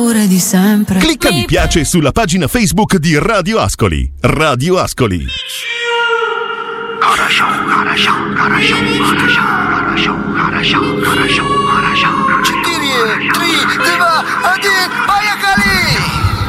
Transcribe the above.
Di sempre. Clicca mi piace sulla pagina Facebook di Radio Ascoli. Radio Ascoli. Четыре, три, два, один, поехали!